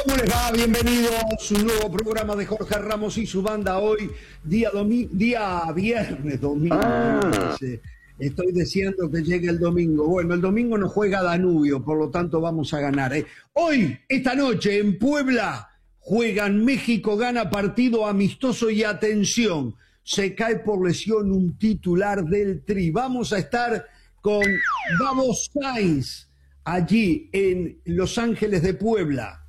¿Cómo les va? Bienvenidos a un nuevo programa de Jorge Ramos y su banda. Hoy, día viernes, domingo. Estoy deseando que llegue el domingo. Bueno, el domingo nos juega Danubio, por lo tanto vamos a ganar. Hoy, esta noche, en Puebla, juegan México, gana partido amistoso y atención, se cae por lesión un titular del Tri. Vamos a estar con Gabo Sainz, allí en Los Ángeles de Puebla.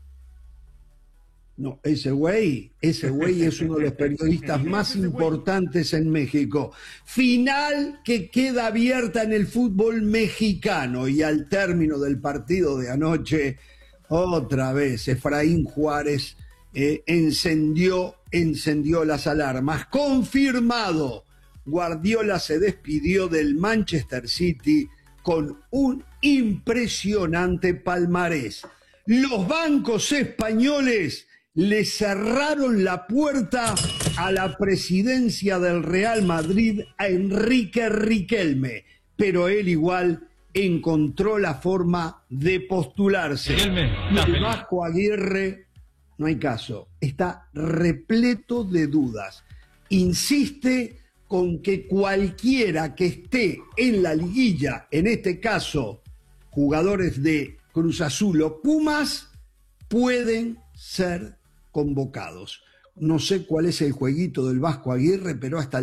No, ese güey es uno de los periodistas más importantes en México. Final que queda abierta en el fútbol mexicano y al término del partido de anoche, otra vez Efraín Juárez encendió las alarmas. Confirmado, Guardiola se despidió del Manchester City con un impresionante palmarés. Los bancos españoles le cerraron la puerta a la presidencia del Real Madrid a Enrique Riquelme, pero él igual encontró la forma de postularse. El Vasco Aguirre, no hay caso, está repleto de dudas. Insiste con que cualquiera que esté en la liguilla, en este caso jugadores de Cruz Azul o Pumas, pueden ser convocados. No sé cuál es el jueguito del Vasco Aguirre, pero a esta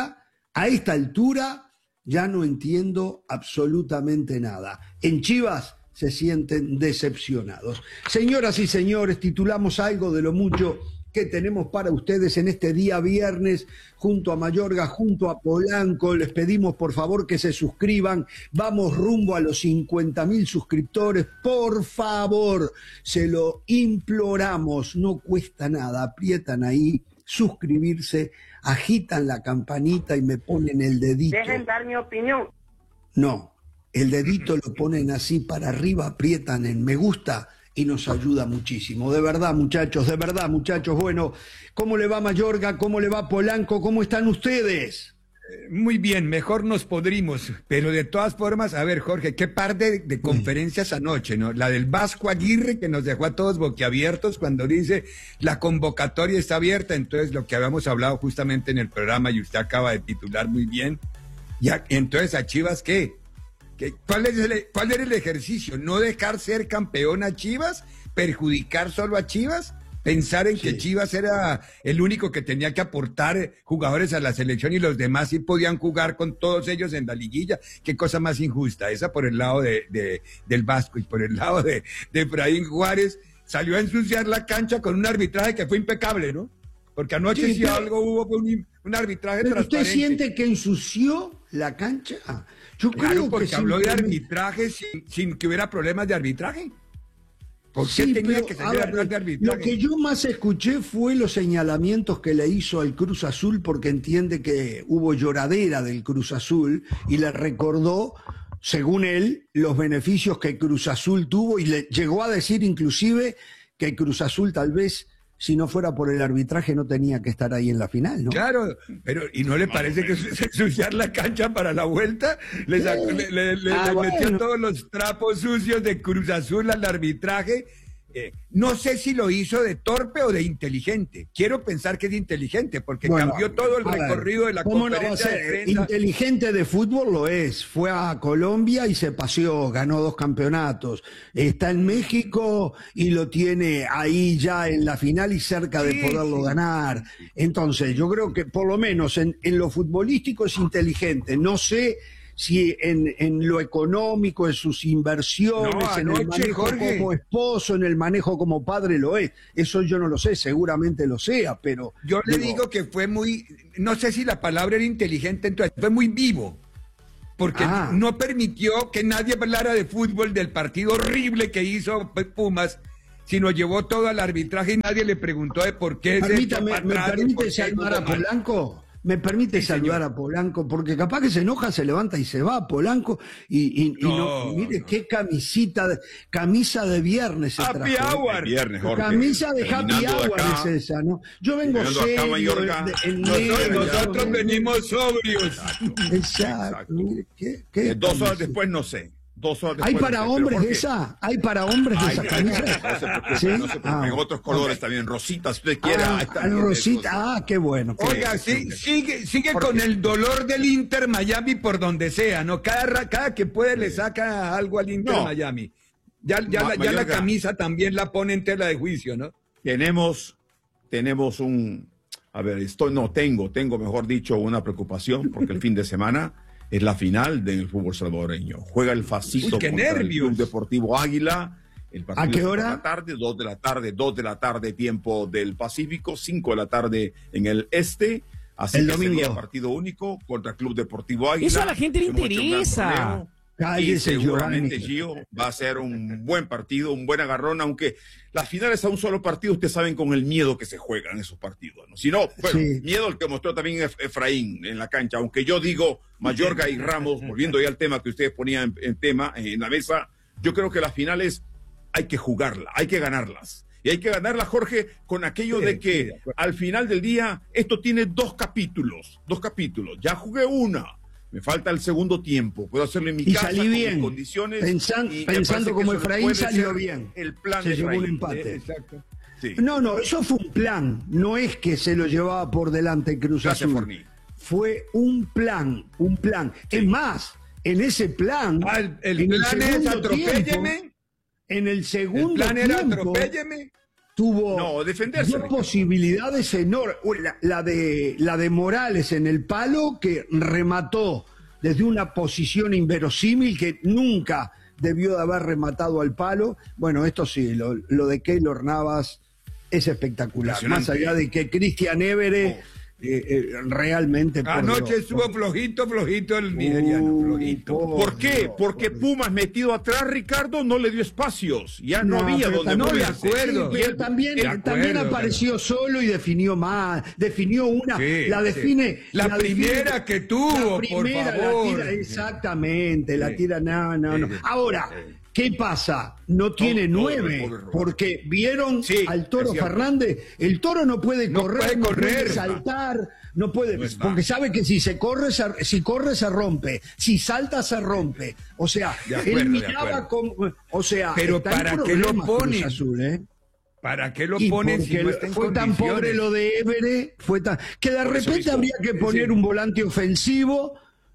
altura, ya no entiendo absolutamente nada. En Chivas se sienten decepcionados. Señoras y señores, titulamos algo de lo mucho que tenemos para ustedes en este día viernes, junto a Mayorga, junto a Polanco. Les pedimos por favor que se suscriban, vamos rumbo a los 50.000 suscriptores, por favor, se lo imploramos, no cuesta nada, aprietan ahí, suscribirse, agitan la campanita y me ponen el dedito. Dejen dar mi opinión. No, el dedito lo ponen así para arriba, aprietan en me gusta, y nos ayuda muchísimo. De verdad, muchachos. Bueno, ¿cómo le va Mayorga? ¿Cómo le va Polanco? ¿Cómo están ustedes? Muy bien, mejor nos podrimos, pero de todas formas, a ver, Jorge, qué par de conferencias anoche, ¿no? La del Vasco Aguirre, que nos dejó a todos boquiabiertos cuando dice la convocatoria está abierta, entonces lo que habíamos hablado justamente en el programa y usted acaba de titular muy bien. Ya, entonces, ¿a Chivas qué? ¿Cuál era el ejercicio? ¿No dejar ser campeón a Chivas? ¿Perjudicar solo a Chivas? ¿Pensar en que Chivas era el único que tenía que aportar jugadores a la selección y los demás sí podían jugar con todos ellos en la liguilla? ¿Qué cosa más injusta? Esa por el lado del Vasco, y por el lado de Efraín Juárez salió a ensuciar la cancha con un arbitraje que fue impecable, ¿no? Porque anoche sí algo hubo con un arbitraje transparente. ¿Usted siente que ensució la cancha? Yo creo porque que habló de arbitraje sin que hubiera problemas de arbitraje. ¿Por qué tenía que salir a hablar de arbitraje? Lo que yo más escuché fue los señalamientos que le hizo al Cruz Azul, porque entiende que hubo lloradera del Cruz Azul y le recordó, según él, los beneficios que Cruz Azul tuvo, y le llegó a decir inclusive que Cruz Azul tal vez, si no fuera por el arbitraje, no tenía que estar ahí en la final, ¿no? Claro, pero ¿y no le parece que ensuciar la cancha para la vuelta? Le metió todos los trapos sucios de Cruz Azul al arbitraje. No sé si lo hizo de torpe o de inteligente. Quiero pensar que es de inteligente, porque cambió todo el recorrido de la conferencia de prensa. Inteligente de fútbol lo es. Fue a Colombia y se paseó, ganó 2 campeonatos. Está en México y lo tiene ahí ya en la final y cerca de poderlo ganar. Entonces, yo creo que por lo menos en lo futbolístico es inteligente. No sé si en lo económico, en sus inversiones, en el manejo como esposo, en el manejo como padre lo es. Eso yo no lo sé, seguramente lo sea, pero... Yo le digo que fue muy, no sé si la palabra era inteligente, entonces fue muy vivo, porque no permitió que nadie hablara de fútbol, del partido horrible que hizo Pumas, sino llevó todo al arbitraje y nadie le preguntó de por qué... Permítame, ¿me permite llamar a Polanco? ¿Me permite saludar a Polanco? Porque capaz que se enoja, se levanta y se va Polanco y mire qué camisa de viernes se Happy trajo. Hour. Viernes, Jorge. Camisa de Happy Hour es esa, ¿no? Yo vengo serio. Nosotros venimos sobrios. Exacto. Mire, ¿qué 2 horas después no sé. 2 horas ¿Hay después. para hombres de esa? ¿Hay para hombres de esa camisa? No se preocupe, ¿Sí? no se preocupe. En otros colores también, rositas, si usted quiera. Ahí también Rosita, qué bueno. Oiga, sigue con el dolor del Inter Miami por donde sea, ¿no? Cada que puede le saca algo al Inter Miami. Ya la camisa también la pone en tela de juicio, ¿no? Tenemos un... A ver, tengo, mejor dicho, una preocupación, porque el fin de semana es la final del fútbol salvadoreño. Juega el Facito contra el Club Deportivo Águila. El partido ¿A qué hora? 2 de la tarde, tiempo del Pacífico, 5 de la tarde en el este. Así el que domingo. sería partido único contra el Club Deportivo Águila. Eso a la gente le interesa. Y seguramente, Gio, va a ser un buen partido, un buen agarrón, aunque las finales a un solo partido, ustedes saben con el miedo que se juegan esos partidos, ¿no? Si no, bueno, miedo el que mostró también Efraín en la cancha, aunque yo digo Mayorga y Ramos, volviendo ya al tema que ustedes ponían en la mesa, yo creo que las finales hay que jugarlas, hay que ganarlas. Y hay que ganarla, Jorge, con aquello de que al final del día esto tiene dos capítulos. Ya jugué una. Me falta el segundo tiempo. Puedo hacerlo en mi casa salí con bien. mis condiciones. Pensando como Efraín salió bien. El plan se de llevó Efraín. un empate. Exacto. Sí. No, eso fue un plan. No es que se lo llevaba por delante Cruz Gracias, Azul. Forni. Fue un plan. Sí. Es más, en ese plan... el plan es atropélleme. En el segundo plan era tiempo... atropélleme. Tuvo defenderse, dos posibilidades enormes. La de Morales en el palo, que remató desde una posición inverosímil que nunca debió de haber rematado al palo. Bueno, esto sí, lo de Keylor Navas es espectacular. Más allá de que Cristian Évere realmente... Anoche estuvo flojito el nigeriano, flojito. ¿Por qué? Porque Pumas metido atrás, Ricardo, no le dio espacios. Ya no había donde moverse. De acuerdo. Pero también apareció solo y definió mal. Definió una... Sí, la define... La primera que tuvo, por favor. La tira, exactamente, la tira... No. Ahora... ¿Qué pasa? No tiene 9, porque vieron al Toro Fernández. El Toro no puede correr, no puede saltar, no puede, porque sabe que si corre se rompe, si salta se rompe. O sea, él miraba como, pero ¿para qué lo ponen? Azul, ¿Para qué lo ponen si no está en fue tan pobre lo de Évere, que de repente habría que poner un volante ofensivo.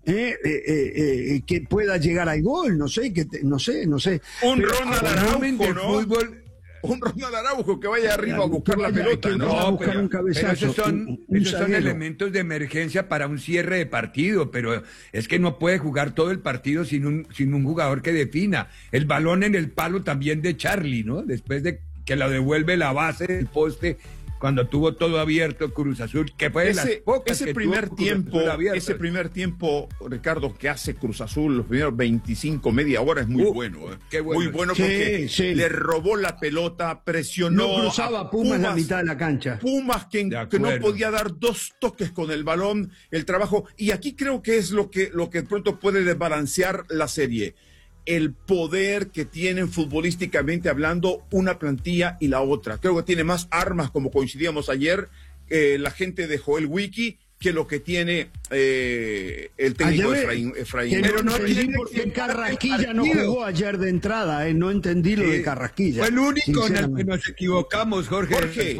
Que pueda llegar al gol, no sé. Un Ronald Araujo, ¿no? Un Ronald Araujo que vaya arriba a buscar la pelota. Pero esos son elementos de emergencia para un cierre de partido, pero es que no puede jugar todo el partido sin un jugador que defina. El balón en el palo también de Charlie, ¿no? Después de que lo devuelve la base del poste, cuando tuvo todo abierto Cruz Azul, que fue ese primer tiempo, Ricardo, que hace Cruz Azul, los primeros 25, media hora, es muy bueno. Qué bueno. Muy bueno porque le robó la pelota, presionó. No cruzaba a Pumas la mitad de la cancha. Pumas que no podía dar 2 toques con el balón, el trabajo. Y aquí creo que es lo que de pronto puede desbalancear la serie. El poder que tienen futbolísticamente hablando una plantilla y la otra. Creo que tiene más armas, como coincidíamos ayer, la gente de Joel Wiki, que lo que tiene el técnico Efraín. Pero no entendí por qué Carrasquilla no jugó ayer de entrada, no entendí lo de Carrasquilla. Fue el único en el que nos equivocamos, Jorge.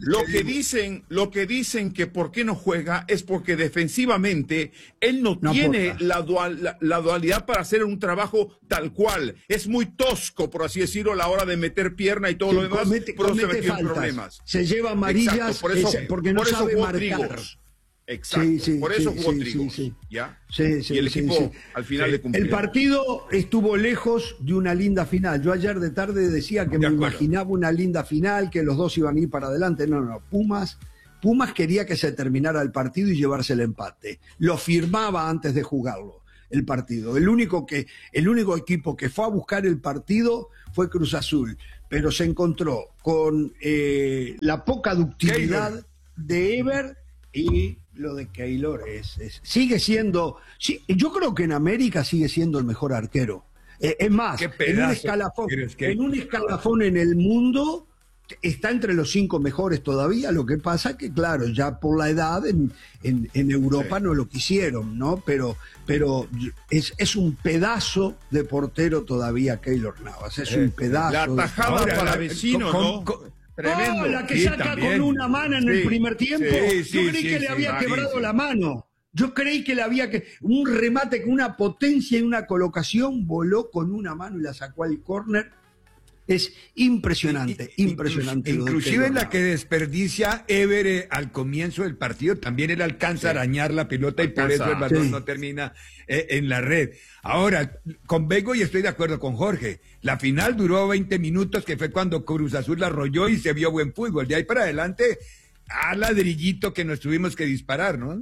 Lo que dicen que por qué no juega es porque defensivamente él no tiene la dualidad para hacer un trabajo tal cual. Es muy tosco, por así decirlo, a la hora de meter pierna y todo lo demás. Por eso se metió en problemas. Se lleva amarillas porque no sabe marcar. Exacto, por eso jugó Trigos, ¿ya? Y el equipo al final le cumplió. El partido estuvo lejos de una linda final. Yo ayer de tarde decía que me imaginaba una linda final, que los dos iban a ir para adelante. No, Pumas quería que se terminara el partido y llevarse el empate. Lo firmaba antes de jugarlo, el partido. El único equipo que fue a buscar el partido fue Cruz Azul, pero se encontró con la poca ductilidad de Ever y... Lo de Keylor sigue siendo... Sí, yo creo que en América sigue siendo el mejor arquero. Es más, en un escalafón en el mundo, está entre los 5 mejores todavía. Lo que pasa que, claro, ya por la edad en Europa no lo quisieron, ¿no? Pero es un pedazo de portero todavía Keylor Navas, es un pedazo. La tajada para vecino, ¿no? Tremendo. La que saca con una mano en el primer tiempo. Yo creí que le había quebrado la mano. Yo creí que le había un remate con una potencia y una colocación, voló con una mano y la sacó al córner. Es impresionante, impresionante. Inclusive en la que desperdicia Évere al comienzo del partido, también él alcanza a arañar la pelota y por eso el balón no termina en la red. Ahora, con Bego y estoy de acuerdo con Jorge, la final duró 20 minutos, que fue cuando Cruz Azul la arrolló y se vio buen fútbol. De ahí para adelante, a ladrillito que nos tuvimos que disparar, ¿no?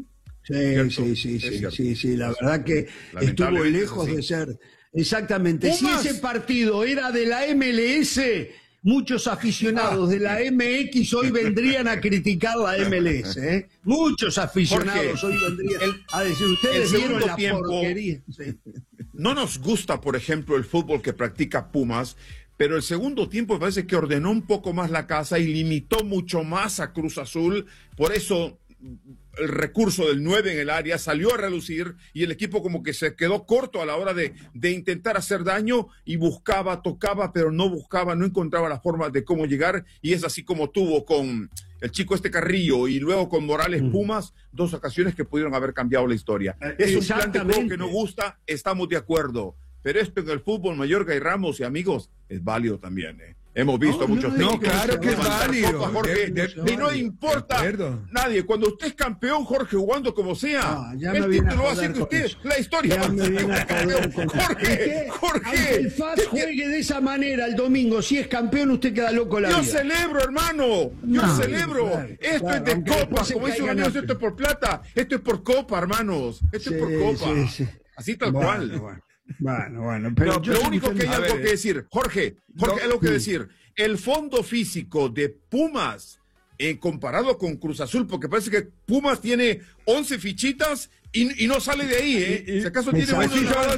Sí, la verdad que estuvo lejos de ser. Exactamente. Pumas. Si ese partido era de la MLS, muchos aficionados de la MX hoy vendrían a criticar la MLS. Muchos aficionados hoy vendrían a decir, ustedes vieron la porquería. Sí. No nos gusta, por ejemplo, el fútbol que practica Pumas, pero el segundo tiempo me parece que ordenó un poco más la casa y limitó mucho más a Cruz Azul. Por eso el recurso del 9 en el área salió a relucir y el equipo como que se quedó corto a la hora de intentar hacer daño y buscaba, tocaba, pero no encontraba la forma de cómo llegar, y es así como tuvo con el chico Carrillo y luego con Morales Pumas, 2 ocasiones que pudieron haber cambiado la historia. Es un plan de juego que nos gusta, estamos de acuerdo, pero esto en el fútbol, Mayorga y Ramos y amigos, es válido también, Hemos visto muchos No, claro que es válido. Jorge, y no importa nadie. Cuando usted es campeón, Jorge, jugando como sea, el título va a ser de usted. La historia va a ser Jorge. Aunque el FAS juegue de esa manera el domingo, si es campeón, usted queda loco la vida. Yo celebro, hermano. Yo celebro. Esto es de copa. Como dice un amigo, esto es por plata. Esto es por copa, hermanos. Esto es por copa. Así tal cual. Bueno, pero lo único que hay algo que decir, Jorge, hay algo que decir. El fondo físico de Pumas, comparado con Cruz Azul, porque parece que Pumas tiene 11 fichitas y no sale de ahí, Si acaso tiene uno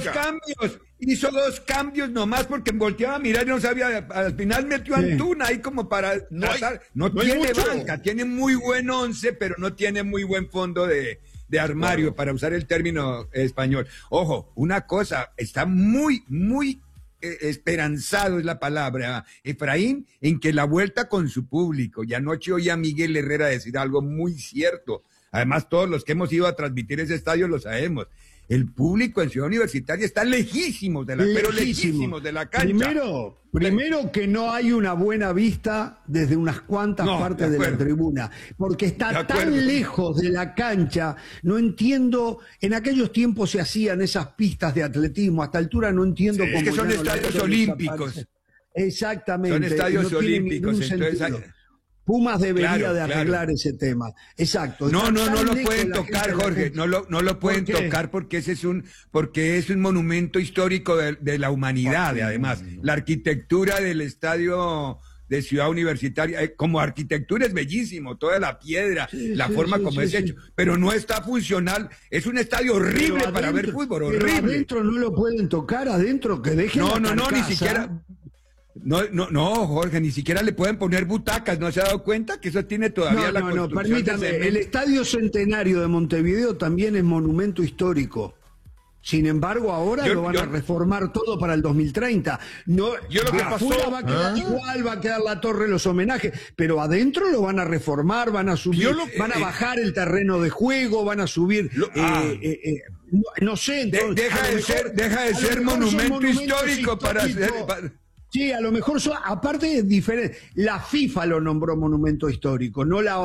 hizo 2 cambios nomás porque volteaba a mirar y no sabía, al final metió a Antuna ahí como para no tiene banca, tiene muy buen 11, pero no tiene muy buen fondo de armario, para usar el término español. Ojo, una cosa, está muy esperanzado es la palabra, Efraín, en que la vuelta con su público, y anoche oí a Miguel Herrera decir algo muy cierto, además todos los que hemos ido a transmitir ese estadio lo sabemos, el público en Ciudad Universitaria está lejísimos de la cancha. Primero que no hay una buena vista desde unas cuantas partes de la tribuna, porque está tan lejos de la cancha. No entiendo, en aquellos tiempos se hacían esas pistas de atletismo, a esta altura no entiendo cómo. Es que son estadios olímpicos. Exactamente. Son estadios olímpicos, entonces Pumas debería de arreglar ese tema. Exacto. No lo pueden tocar, Jorge. No lo pueden tocar porque es un monumento histórico de la humanidad, además. La arquitectura del estadio de Ciudad Universitaria, como arquitectura es bellísimo, toda la piedra, forma como es hecho, pero no está funcional. Es un estadio horrible para ver fútbol, horrible. Pero adentro no lo pueden tocar, adentro que dejen ni siquiera. No, Jorge, ni siquiera le pueden poner butacas, ¿no se ha dado cuenta? Que eso tiene todavía la construcción. Permítame, el Estadio Centenario de Montevideo también es monumento histórico. Sin embargo, ahora lo van a reformar todo para el 2030. Lo que pasó va a quedar igual, va a quedar la torre de los homenajes, pero adentro lo van a reformar, van a subir, van a bajar el terreno de juego, van a subir... no sé, entonces, deja de ser monumento histórico para hacer... Sí, a lo mejor aparte es diferente. La FIFA lo nombró monumento histórico, no la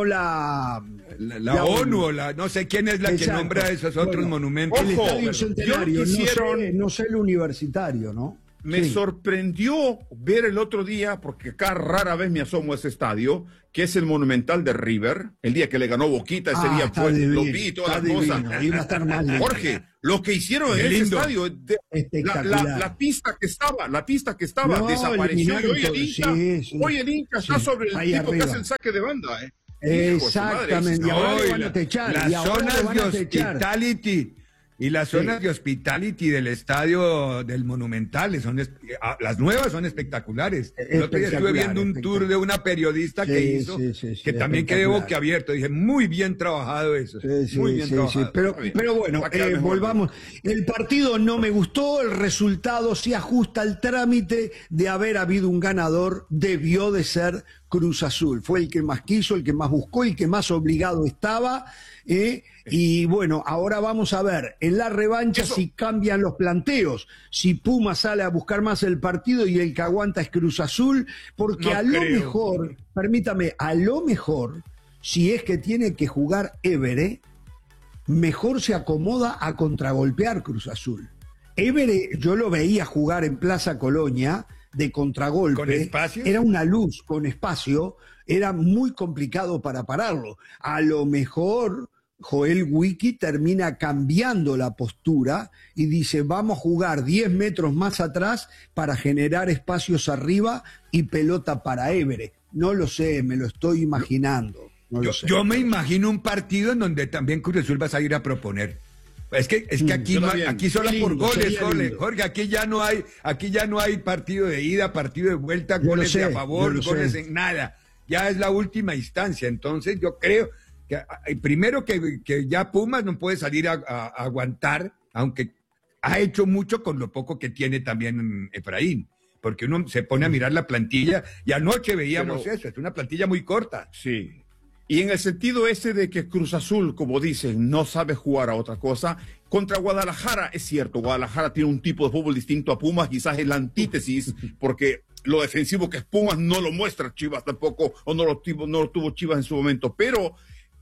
ONU, no sé quién es la que nombra esos otros monumentos. El Estadio Centenario, no sé el universitario, ¿no? Me sorprendió ver el otro día, porque acá rara vez me asomo a ese estadio, que es el Monumental de River, el día que le ganó Boquita, ese día fue, lo vi, todas las cosas. Jorge, lo que hicieron en ese estadio, la pista que estaba, desapareció, y hoy el Inca está sobre el tipo que hace el saque de banda, Exactamente, y ahora lo van a techar. Las zonas de hospitality Y las zonas de hospitality del estadio del Monumental las nuevas son espectaculares. El otro día estuve viendo un tour de una periodista que hizo, que también quedé boquiabierto. Dije, muy bien trabajado eso. Muy bien trabajado. Pero bueno, volvamos. El partido no me gustó, el resultado se ajusta al trámite de haber habido un ganador, debió de ser Cruz Azul. Fue el que más quiso, el que más buscó, el que más obligado estaba. Y bueno, ahora vamos a ver en la revancha si cambian los planteos, si Puma sale a buscar más el partido y el que aguanta es Cruz Azul, porque mejor, permítame, a lo mejor, si es que tiene que jugar Évere, mejor se acomoda a contragolpear Cruz Azul. Évere, yo lo veía jugar en Plaza Colonia de contragolpe. ¿Con espacio? Era una luz con espacio, era muy complicado para pararlo. A lo mejor Joel Wiki termina cambiando la postura y dice, vamos a jugar 10 metros más atrás para generar espacios arriba y pelota para Évere. No lo sé, me lo estoy imaginando. Yo me imagino un partido en donde también Cruz Azul va a salir a proponer. Es que aquí solo por goles, Jorge, aquí ya no hay partido de ida, partido de vuelta, goles de a favor, goles en nada. Ya es la última instancia, entonces yo creo que primero que ya Pumas no puede salir a aguantar, aunque ha hecho mucho con lo poco que tiene también Efraín, porque uno se pone a mirar la plantilla y anoche veíamos eso, es una plantilla muy corta. Sí. Y en el sentido ese de que Cruz Azul, como dicen, no sabe jugar a otra cosa, contra Guadalajara, es cierto, Guadalajara tiene un tipo de fútbol distinto a Pumas, quizás es la antítesis, porque lo defensivo que es Pumas no lo muestra Chivas tampoco, o no lo tuvo Chivas en su momento, pero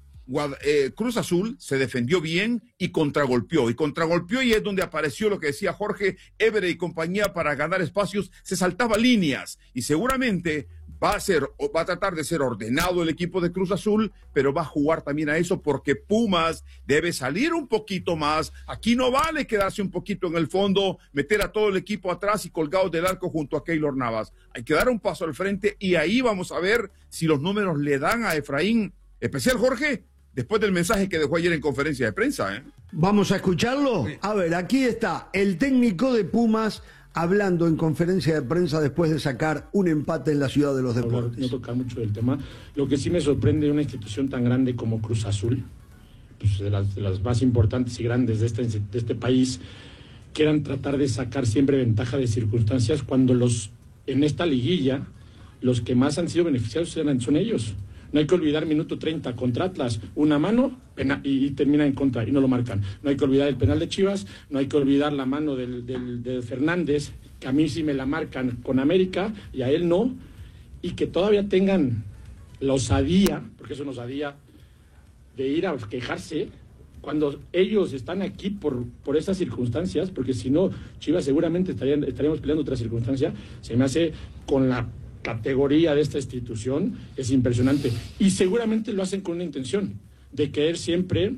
Cruz Azul se defendió bien y contragolpeó, y es donde apareció lo que decía Jorge, Évere y compañía para ganar espacios, se saltaba líneas, y seguramente va a tratar de ser ordenado el equipo de Cruz Azul, pero va a jugar también a eso porque Pumas debe salir un poquito más. Aquí no vale quedarse un poquito en el fondo, meter a todo el equipo atrás y colgados del arco junto a Keylor Navas. Hay que dar un paso al frente y ahí vamos a ver si los números le dan a Efraín. Especial, Jorge, después del mensaje que dejó ayer en conferencia de prensa. ¿Vamos a escucharlo? A ver, aquí está el técnico de Pumas hablando en conferencia de prensa después de sacar un empate en la Ciudad de los Deportes. No tocar mucho del tema. Lo que sí me sorprende de una institución tan grande como Cruz Azul, pues de las más importantes y grandes de este país, quieran tratar de sacar siempre ventaja de circunstancias cuando en esta liguilla los que más han sido beneficiados son ellos. No hay que olvidar minuto 30 contra Atlas, una mano y termina en contra y no lo marcan. No hay que olvidar el penal de Chivas, no hay que olvidar la mano de Fernández, que a mí sí me la marcan con América y a él no, y que todavía tengan la osadía, porque es una osadía, de ir a quejarse cuando ellos están aquí por esas circunstancias, porque si no, Chivas seguramente estaríamos peleando otra circunstancia. Se me hace con la categoría de esta institución, es impresionante, y seguramente lo hacen con una intención de querer siempre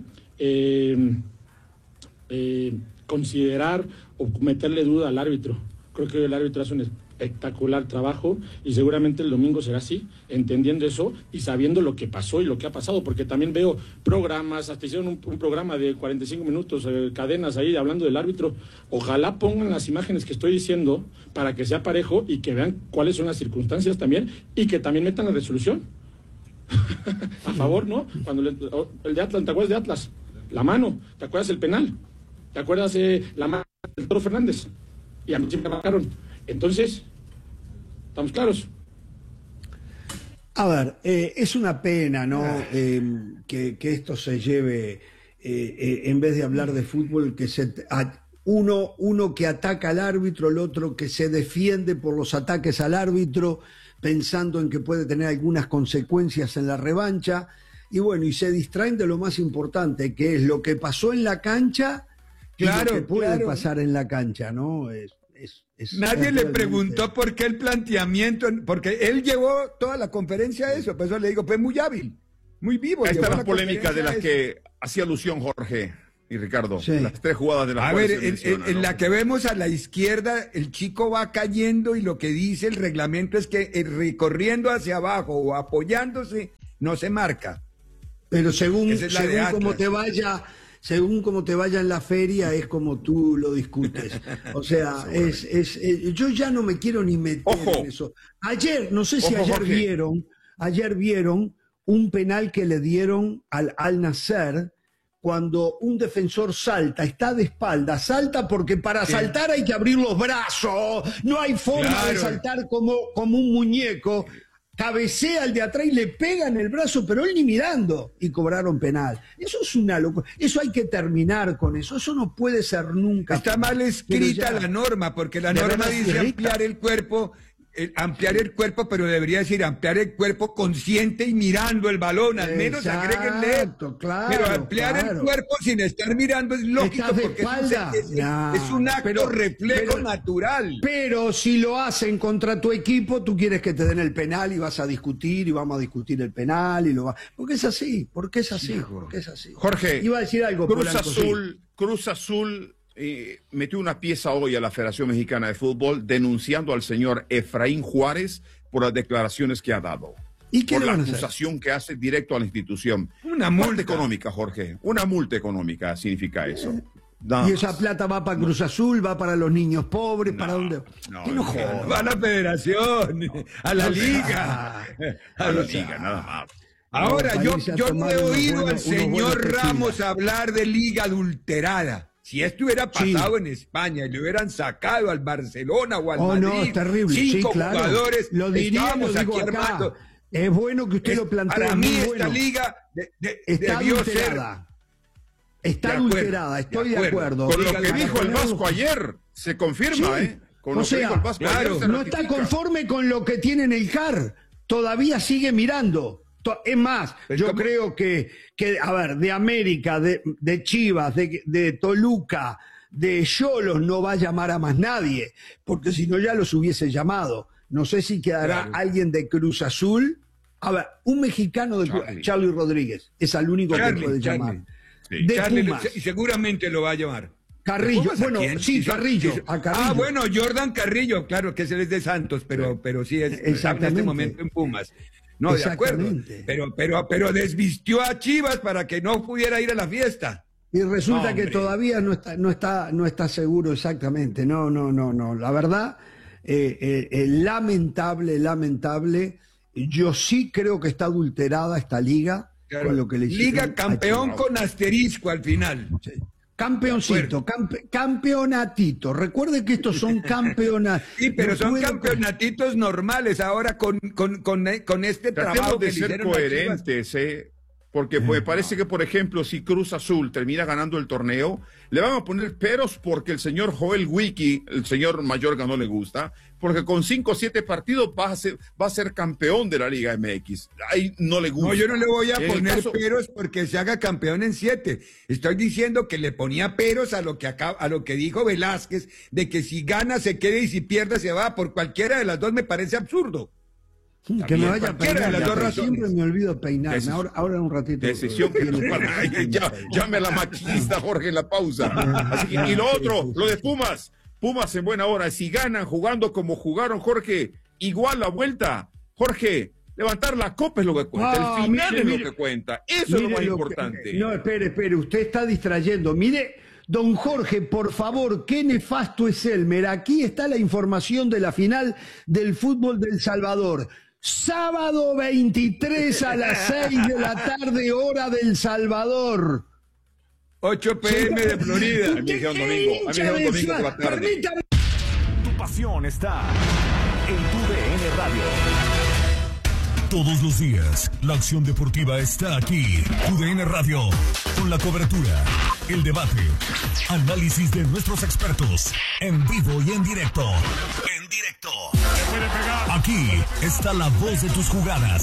considerar o meterle duda al árbitro. Creo que el árbitro hace un espectacular trabajo y seguramente el domingo será así, entendiendo eso y sabiendo lo que pasó y lo que ha pasado, porque también veo programas, hasta hicieron un programa de 45 minutos, cadenas ahí hablando del árbitro. Ojalá pongan las imágenes que estoy diciendo para que sea parejo y que vean cuáles son las circunstancias también y que también metan la resolución a favor, ¿no? Cuando el de Atlas, ¿te acuerdas de Atlas? La mano, ¿te acuerdas el penal? ¿Te acuerdas la mano del Toro Fernández? Y a mí siempre me marcaron. Entonces, ¿estamos claros? A ver, es una pena, ¿no? Que esto se lleve, en vez de hablar de fútbol, que uno que ataca al árbitro, el otro que se defiende por los ataques al árbitro, pensando en que puede tener algunas consecuencias en la revancha, y bueno, y se distraen de lo más importante, que es lo que pasó en la cancha y lo que puede pasar en la cancha, ¿no? Nadie le preguntó por qué el planteamiento, porque él llevó toda la conferencia a eso, por eso le digo, fue muy hábil, muy vivo. Ahí está la polémica de las que hacía alusión Jorge y Ricardo, las tres jugadas de las cuales se menciona, en la que vemos a la izquierda, el chico va cayendo y lo que dice el reglamento es que recorriendo hacia abajo o apoyándose no se marca. Pero según cómo te vaya... según cómo te vaya en la feria, es como tú lo discutes. O sea, yo ya no me quiero ni meter en eso. Ayer, no sé si ayer vieron un penal que le dieron al Al-Nassr cuando un defensor salta, está de espalda, salta porque para saltar hay que abrir los brazos, no hay forma de saltar como un muñeco. Cabecea al de atrás y le pega en el brazo, pero él ni mirando, y cobraron penal. Eso es una locura. Eso hay que terminar con eso. Eso no puede ser nunca. Está mal escrita la norma, porque la norma dice ampliar el cuerpo, pero debería decir ampliar el cuerpo consciente y mirando el balón, al menos agréguenle. Claro, pero ampliar el cuerpo sin estar mirando es lógico, porque es un acto reflejo natural. Pero si lo hacen contra tu equipo, tú quieres que te den el penal y vas a discutir, y vamos a discutir el penal, porque es así, porque es así. Jorge, iba a decir algo. Cruz Azul metió una pieza hoy a la Federación Mexicana de Fútbol denunciando al señor Efraín Juárez por las declaraciones que ha dado. ¿Y qué por la acusación que hace directo a la institución? Una multa económica, Jorge. Una multa económica significa eso. Y esa plata va para Cruz Azul, va para los niños pobres, ¿para dónde? Va a la Federación, a la Liga. A la Liga, nada más. Ahora, yo no he oído al señor Ramos hablar de liga adulterada. Si esto hubiera pasado en España y le hubieran sacado al Barcelona o al Madrid, no, es terrible. 5 jugadores, lo diríamos aquí armando. Es bueno que usted lo plantee. Para mí esta liga está adulterada. Está adulterada, estoy de acuerdo. Con lo que dijo el Vasco ayer, se confirma, Con lo que dijo el Vasco ayer, no está conforme con lo que tiene en el CAR. Todavía sigue mirando. Es más, yo creo que, a ver, de América, de Chivas, de Toluca, de Xolos no va a llamar a más nadie, porque si no ya los hubiese llamado. No sé si quedará alguien de Cruz Azul. A ver, un mexicano de Charlie Rodríguez es el único que puede llamar. Sí. De Pumas. Y seguramente lo va a llamar. Carrillo, bueno, sí, Carrillo. Bueno, Jordan Carrillo, claro que ese es de Santos, pero sí es en este momento en Pumas. No, de acuerdo. Pero desvistió a Chivas para que no pudiera ir a la fiesta. Y resulta que todavía no está seguro exactamente. No. La verdad, lamentable. Yo sí creo que está adulterada esta liga. Claro. Con lo que le Liga campeón con asterisco al final. Sí. Campeoncito, campeonatito. Recuerde que estos son campeonatos. Sí, pero son campeonatitos normales ahora con este trabajo de ser coherentes, porque me parece que, por ejemplo, si Cruz Azul termina ganando el torneo, le van a poner peros porque el señor Joel Wiki, el señor Mayorga, no le gusta, porque con 5 o 7 partidos va a ser campeón de la Liga MX. Ahí no le gusta. No, yo no le voy a poner peros porque se haga campeón en 7. Estoy diciendo que le ponía peros a lo que dijo Velázquez, de que si gana se quede y si pierde se va. Por cualquiera de las dos me parece absurdo. Que me vaya a peinar, siempre me olvido peinarme, ahora un ratito. Decisión que llame a la maquinista Jorge en la pausa. Y lo otro, lo de Pumas en buena hora, si ganan jugando como jugaron, Jorge, igual la vuelta, Jorge, levantar la copa es lo que cuenta, el final es lo que cuenta, eso es lo más importante. No, espere, usted está distrayendo, mire. Don Jorge, por favor, qué nefasto es Elmer. Aquí está la información de la final del fútbol del Salvador. Sábado 23 a las 6 de la tarde, hora del Salvador. 8 p.m. de Florida. A mí me dijeron domingo por la tarde. Tu pasión está en tu DN Radio. Todos los días, la acción deportiva está aquí. Tu DN Radio, con la cobertura, el debate, análisis de nuestros expertos, en vivo y en directo. Aquí está la voz de tus jugadas.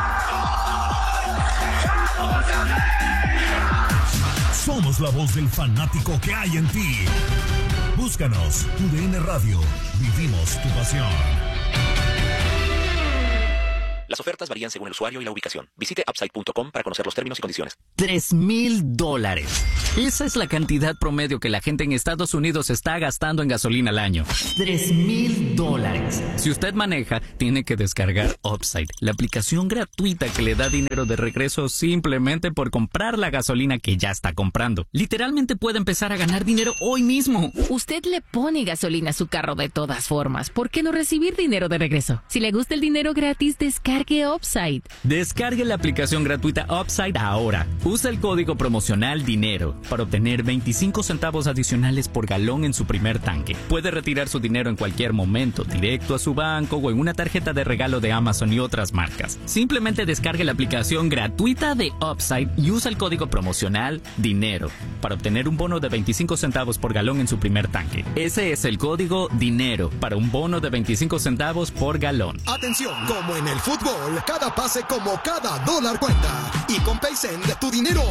Somos la voz del fanático que hay en ti. Búscanos, Tu DN Radio. Vivimos tu pasión. Las ofertas varían según el usuario y la ubicación. Visite upside.com para conocer los términos y condiciones. $3,000. Esa es la cantidad promedio que la gente en Estados Unidos está gastando en gasolina al año. $3,000. Si usted maneja, tiene que descargar Upside, la aplicación gratuita que le da dinero de regreso simplemente por comprar la gasolina que ya está comprando. Literalmente puede empezar a ganar dinero hoy mismo. Usted le pone gasolina a su carro de todas formas. ¿Por qué no recibir dinero de regreso? Si le gusta el dinero gratis, descargue Upside. Descargue la aplicación gratuita Upside ahora. Usa el código promocional DINERO para obtener 25 centavos adicionales por galón en su primer tanque. Puede retirar su dinero en cualquier momento, directo a su banco o en una tarjeta de regalo de Amazon y otras marcas. Simplemente descargue la aplicación gratuita de Upside y usa el código promocional DINERO para obtener un bono de 25 centavos por galón en su primer tanque. Ese es el código DINERO para un bono de 25 centavos por galón. Atención, como en el fútbol, cada pase como cada dólar cuenta. Y con PaySend, tu dinero